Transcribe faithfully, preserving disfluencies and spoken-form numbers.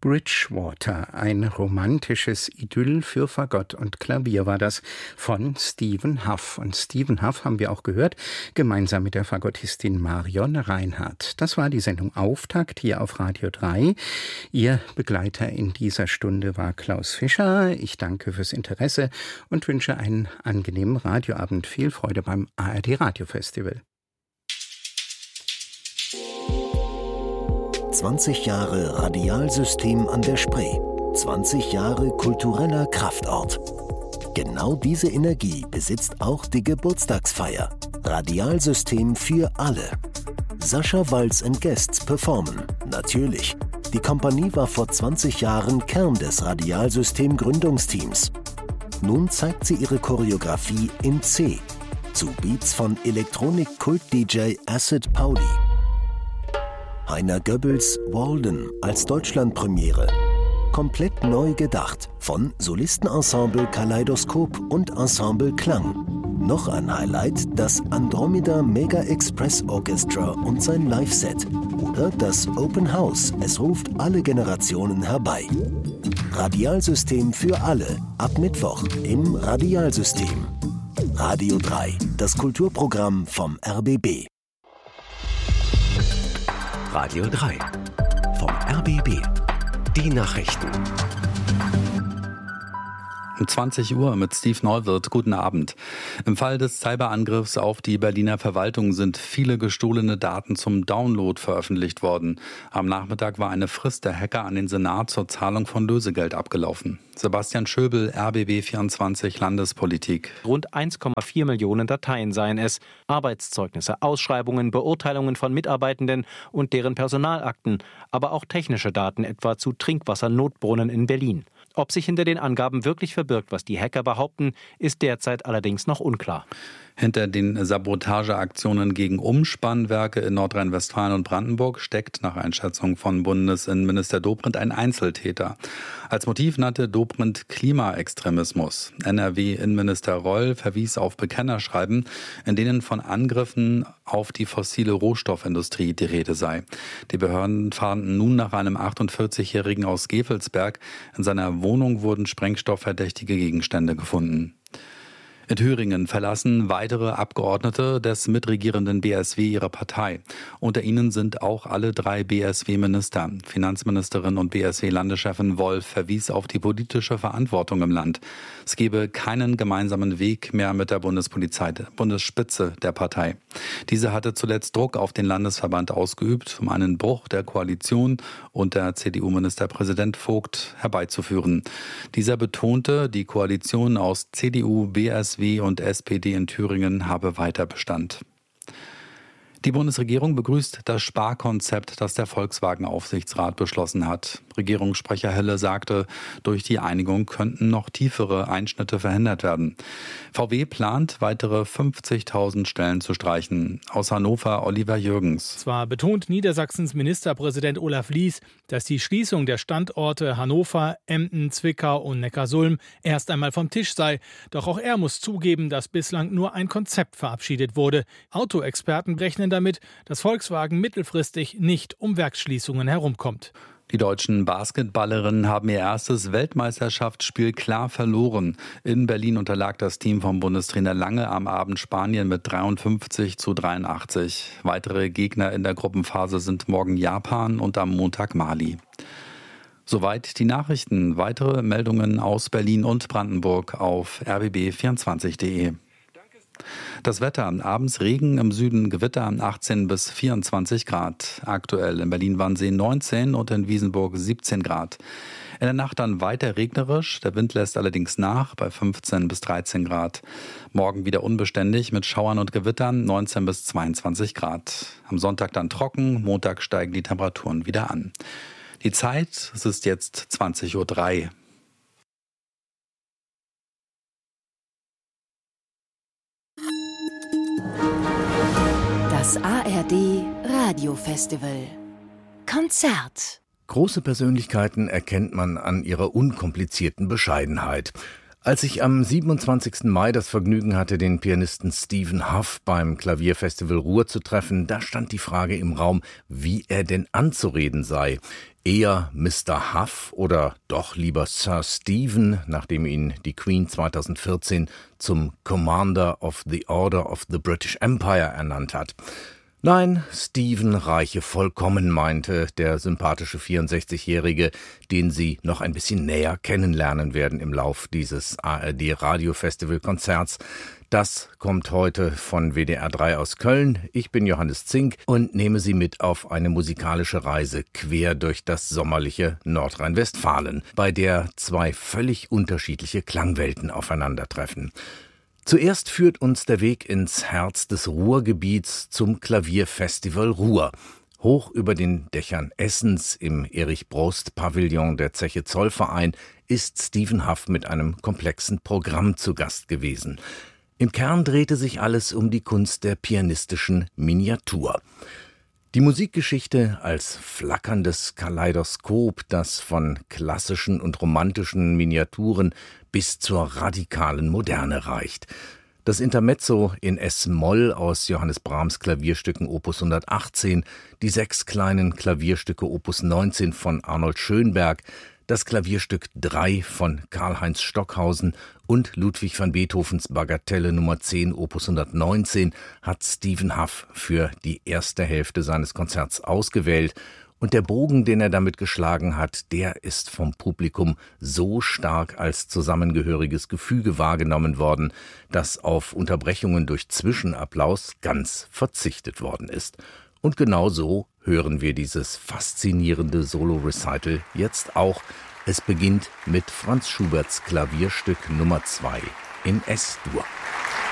Bridgewater, ein romantisches Idyll für Fagott und Klavier war das von Stephen Hough. Und Stephen Hough haben wir auch gehört, gemeinsam mit der Fagottistin Marion Reinhardt. Das war die Sendung Auftakt hier auf Radio drei. Ihr Begleiter in dieser Stunde war Klaus Fischer. Ich danke fürs Interesse und wünsche einen angenehmen Radioabend. Viel Freude beim A R D Radiofestival. zwanzig Jahre Radialsystem an der Spree. zwanzig Jahre kultureller Kraftort. Genau diese Energie besitzt auch die Geburtstagsfeier. Radialsystem für alle. Sascha Walz and Guests performen. Natürlich. Die Kompanie war vor zwanzig Jahren Kern des Radialsystem-Gründungsteams. Nun zeigt sie ihre Choreografie in C. Zu Beats von Elektronik-Kult-D J Acid Pauli. Heiner Goebbels Walden als Deutschlandpremiere. Komplett neu gedacht von Solistenensemble Kaleidoskop und Ensemble Klang. Noch ein Highlight, das Andromeda Mega Express Orchestra und sein Live-Set. Oder das Open House, es ruft alle Generationen herbei. Radialsystem für alle, ab Mittwoch im Radialsystem. Radio drei, das Kulturprogramm vom R B B. Radio drei vom R B B. Die Nachrichten. Um zwanzig Uhr mit Steve Neuwirth. Guten Abend. Im Fall des Cyberangriffs auf die Berliner Verwaltung sind viele gestohlene Daten zum Download veröffentlicht worden. Am Nachmittag war eine Frist der Hacker an den Senat zur Zahlung von Lösegeld abgelaufen. Sebastian Schöbel, R B B vierundzwanzig Landespolitik. Rund eins Komma vier Millionen Dateien seien es. Arbeitszeugnisse, Ausschreibungen, Beurteilungen von Mitarbeitenden und deren Personalakten, aber auch technische Daten etwa zu Trinkwassernotbrunnen in Berlin. Ob sich hinter den Angaben wirklich verbirgt, was die Hacker behaupten, ist derzeit allerdings noch unklar. Hinter den Sabotageaktionen gegen Umspannwerke in Nordrhein-Westfalen und Brandenburg steckt nach Einschätzung von Bundesinnenminister Dobrindt ein Einzeltäter. Als Motiv nannte Dobrindt Klimaextremismus. N R W-Innenminister Reul verwies auf Bekennerschreiben, in denen von Angriffen auf die fossile Rohstoffindustrie die Rede sei. Die Behörden fahnden nun nach einem achtundvierzigjährigen aus Gevelsberg. In seiner Wohnung wurden sprengstoffverdächtige Gegenstände gefunden. In Thüringen verlassen weitere Abgeordnete des mitregierenden B S W ihre Partei. Unter ihnen sind auch alle drei B S W-Minister. Finanzministerin und B S W-Landeschefin Wolf verwies auf die politische Verantwortung im Land. Es gebe keinen gemeinsamen Weg mehr mit der Bundespolizei, der Bundesspitze der Partei. Diese hatte zuletzt Druck auf den Landesverband ausgeübt, um einen Bruch der Koalition unter C D U-Ministerpräsident Vogt herbeizuführen. Dieser betonte, die Koalition aus C D U, B S W und S P D in Thüringen habe weiter Bestand. Die Bundesregierung begrüßt das Sparkonzept, das der Volkswagen-Aufsichtsrat beschlossen hat. Regierungssprecher Helle sagte, durch die Einigung könnten noch tiefere Einschnitte verhindert werden. V W plant, weitere fünfzigtausend Stellen zu streichen. Aus Hannover Oliver Jürgens. Zwar betont Niedersachsens Ministerpräsident Olaf Lies, dass die Schließung der Standorte Hannover, Emden, Zwickau und Neckarsulm erst einmal vom Tisch sei. Doch auch er muss zugeben, dass bislang nur ein Konzept verabschiedet wurde. Autoexperten rechnen damit, dass Volkswagen mittelfristig nicht um Werksschließungen herumkommt. Die deutschen Basketballerinnen haben ihr erstes Weltmeisterschaftsspiel klar verloren. In Berlin unterlag das Team vom Bundestrainer Lange am Abend Spanien mit dreiundfünfzig zu dreiundachtzig. Weitere Gegner in der Gruppenphase sind morgen Japan und am Montag Mali. Soweit die Nachrichten. Weitere Meldungen aus Berlin und Brandenburg auf r b b vierundzwanzig punkt de. Das Wetter, abends Regen, im Süden Gewitter, achtzehn bis vierundzwanzig Grad. Aktuell in Berlin-Wannsee neunzehn und in Wiesenburg siebzehn Grad. In der Nacht dann weiter regnerisch, der Wind lässt allerdings nach bei fünfzehn bis dreizehn Grad. Morgen wieder unbeständig mit Schauern und Gewittern, neunzehn bis zweiundzwanzig Grad. Am Sonntag dann trocken, Montag steigen die Temperaturen wieder an. Die Zeit, es ist jetzt zwanzig Uhr drei. Das A R D Radiofestival Konzert. Große Persönlichkeiten erkennt man an ihrer unkomplizierten Bescheidenheit. Als ich am siebenundzwanzigsten Mai das Vergnügen hatte, den Pianisten Stephen Hough beim Klavierfestival Ruhr zu treffen, da stand die Frage im Raum, wie er denn anzureden sei. Eher Mister Huff oder doch lieber Sir Stephen, nachdem ihn die Queen zweitausendvierzehn zum Commander of the Order of the British Empire ernannt hat. Nein, Stephen reiche vollkommen, meinte der sympathische vierundsechzigjährige, den Sie noch ein bisschen näher kennenlernen werden im Lauf dieses A R D-Radio-Festival-Konzerts. Das kommt heute von W D R drei aus Köln. Ich bin Johannes Zink und nehme Sie mit auf eine musikalische Reise quer durch das sommerliche Nordrhein-Westfalen, bei der zwei völlig unterschiedliche Klangwelten aufeinandertreffen. Zuerst führt uns der Weg ins Herz des Ruhrgebiets zum Klavierfestival Ruhr. Hoch über den Dächern Essens im Erich-Brost-Pavillon der Zeche Zollverein ist Stephen Huff mit einem komplexen Programm zu Gast gewesen. Im Kern drehte sich alles um die Kunst der pianistischen Miniatur. Die Musikgeschichte als flackerndes Kaleidoskop, das von klassischen und romantischen Miniaturen bis zur radikalen Moderne reicht. Das Intermezzo in Es-Moll aus Johannes Brahms Klavierstücken Opus hundertachtzehn, die sechs kleinen Klavierstücke Opus neunzehn von Arnold Schönberg, das Klavierstück drei von Karl-Heinz Stockhausen und Ludwig van Beethovens Bagatelle Nummer zehn Opus hundertneunzehn hat Stephen Huff für die erste Hälfte seines Konzerts ausgewählt. Und der Bogen, den er damit geschlagen hat, der ist vom Publikum so stark als zusammengehöriges Gefüge wahrgenommen worden, dass auf Unterbrechungen durch Zwischenapplaus ganz verzichtet worden ist. Und genau so hören wir dieses faszinierende Solo-Recital jetzt auch. Es beginnt mit Franz Schuberts Klavierstück Nummer zwei in Es-Dur.